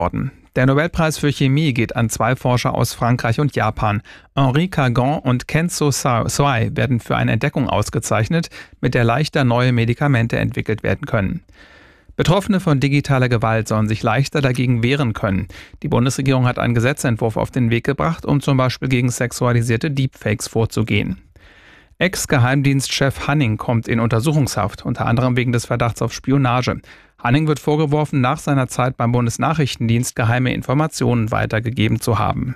worden. Der Nobelpreis für Chemie geht an 2 Forscher aus Frankreich und Japan. Henri Kagan und Kenzo Sawai werden für eine Entdeckung ausgezeichnet, mit der leichter neue Medikamente entwickelt werden können. Betroffene von digitaler Gewalt sollen sich leichter dagegen wehren können. Die Bundesregierung hat einen Gesetzentwurf auf den Weg gebracht, um zum Beispiel gegen sexualisierte Deepfakes vorzugehen. Ex-Geheimdienstchef Hanning kommt in Untersuchungshaft, unter anderem wegen des Verdachts auf Spionage. Hanning wird vorgeworfen, nach seiner Zeit beim Bundesnachrichtendienst geheime Informationen weitergegeben zu haben.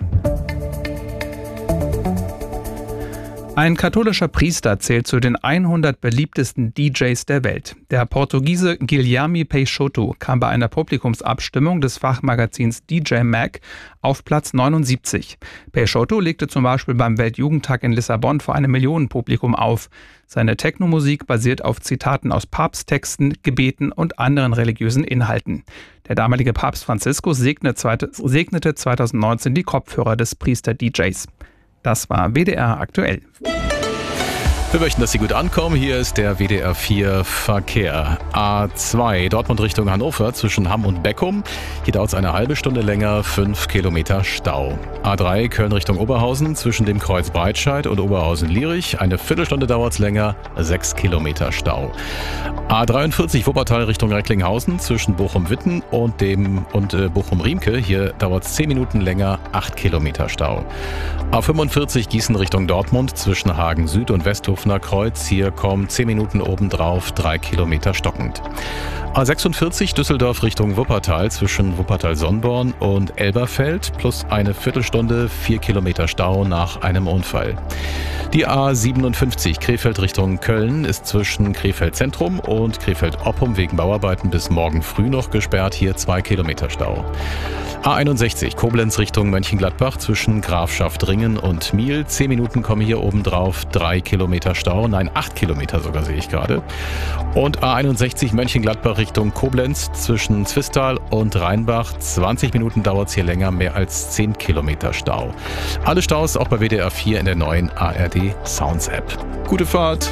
Ein katholischer Priester zählt zu den 100 beliebtesten DJs der Welt. Der Portugiese Guilherme Peixoto kam bei einer Publikumsabstimmung des Fachmagazins DJ Mag auf Platz 79. Peixoto legte zum Beispiel beim Weltjugendtag in Lissabon vor einem Millionenpublikum auf. Seine Technomusik basiert auf Zitaten aus Papsttexten, Gebeten und anderen religiösen Inhalten. Der damalige Papst Franziskus segnete 2019 die Kopfhörer des Priester-DJs. Das war WDR aktuell. Wir möchten, dass Sie gut ankommen. Hier ist der WDR 4 Verkehr. A2 Dortmund Richtung Hannover zwischen Hamm und Beckum. Hier dauert es eine halbe Stunde länger, 5 Kilometer Stau. A3 Köln Richtung Oberhausen zwischen dem Kreuz Breitscheid und Oberhausen-Lierich. Eine Viertelstunde dauert es länger, 6 Kilometer Stau. A43 Wuppertal Richtung Recklinghausen zwischen Bochum-Witten und Bochum-Riemke. Hier dauert es 10 Minuten länger, 8 Kilometer Stau. A45 Gießen Richtung Dortmund zwischen Hagen Süd und Westhofener Kreuz. Hier kommen 10 Minuten obendrauf, 3 Kilometer stockend. A46 Düsseldorf Richtung Wuppertal zwischen Wuppertal-Sonnborn und Elberfeld plus eine Viertelstunde, 4 Kilometer Stau nach einem Unfall. Die A57 Krefeld Richtung Köln ist zwischen Krefeld Zentrum und Krefeld-Oppum wegen Bauarbeiten bis morgen früh noch gesperrt. Hier 2 Kilometer Stau. A61 Koblenz Richtung Mönchengladbach zwischen Grafschaft-Ringen und Miel. 10 Minuten kommen hier oben drauf, 3 Kilometer Stau. Nein, 8 Kilometer sogar sehe ich gerade. Und A61 Mönchengladbach Richtung Koblenz zwischen Zwistal und Rheinbach. 20 Minuten dauert es hier länger, mehr als 10 Kilometer Stau. Alle Staus auch bei WDR 4 in der neuen ARD Sounds App. Gute Fahrt!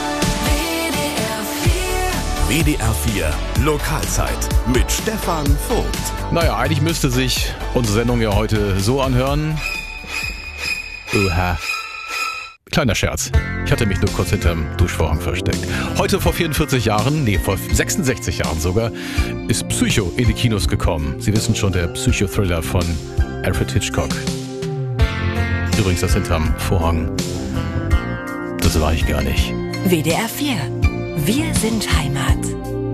WDR 4 Lokalzeit mit Stefan Vogt. Naja, eigentlich müsste sich unsere Sendung ja heute so anhören. Kleiner Scherz. Ich hatte mich nur kurz hinterm Duschvorhang versteckt. Heute vor 44 Jahren, vor 66 Jahren sogar, ist Psycho in die Kinos gekommen. Sie wissen schon, der Psychothriller von Alfred Hitchcock. Übrigens, das hinterm Vorhang, das war ich gar nicht. WDR 4. Wir sind Heimat.